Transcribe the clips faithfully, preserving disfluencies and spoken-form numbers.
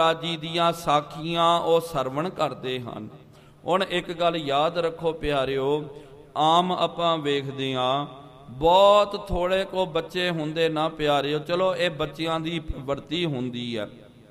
जी दियां साखियां वो सरवण करते हैं। हुण एक गल याद रखो प्यारिओ, आम आपां वेखदे हां बहुत थोड़े को बच्चे हुंदे ना प्यारिओ, चलो ये बच्चियां दी प्रवृत्ति हुंदी है,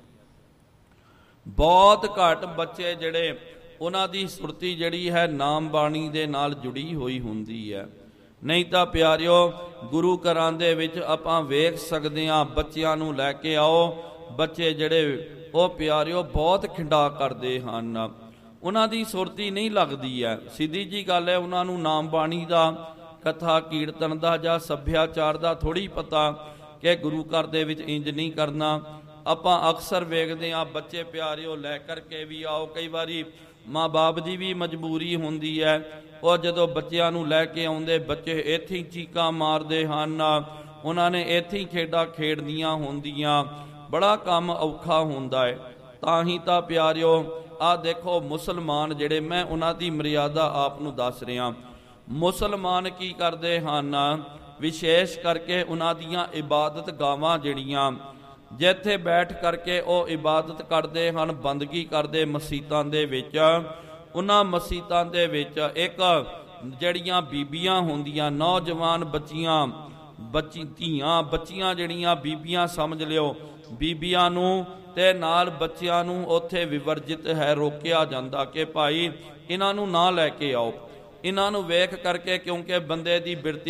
बहुत घट बच्चे जिहड़े उन्हां दी सुरती जिहड़ी है नाम बाणी दे नाल जुड़ी हुई हुंदी है। नहीं तो प्यारिओ गुरु घरां दे विच आपां वेख सकदे हां बच्चियां नूं लैके आओ, बच्चे जिहड़े वो प्यारिओ बहुत खिंडा करदे हन, उन्हां दी सुरती नहीं लगदी है। सीधी जी गल है, उन्हां नूं नाम बाणी दा कथा कीर्तन दा जां सभ्याचार दा थोड़ी पता कि गुरु घर दे विच इंज नहीं करना। आपां अक्सर वेखदे हां बच्चे प्यारिओ लै करके भी आओ, कई वारी माँ बाप की भी मजबूरी होंदी है, और जदों बच्चों नूं लैके आउंदे बच्चे इत्थे ही चीकां मारदे हन, उन्होंने इत्थे ही खेडां खेडदियां होंदियां, बड़ा काम औखा हुंदा है। तां ही तां प्यारिओ आ देखो मुसलमान जिहड़े, मैं उन्हां दी मर्यादा आप नूं दस रिहा, मुसलमान की करदे हन विशेष करके उन्हां दियां इबादत गावां जिहड़ियां जिथे बैठ करके वो इबादत करते हैं, बंदगी करते मसीतां दे विच, उन्हां मसीतां दे विच एक जड़ियां बीबियां होंदियां, नौजवान बच्चियां बच्ची धीआं बच्चियां जड़ियां बीबियां समझ लिओ, बीबियां नूं ते नाल बच्चियां नूं उत्थे विवर्जित है, रोकिया जांदा कि भाई इन्हां नूं ना लैके आओ, इन्हां नूं वेख करके, क्योंकि बंदे दी बिरती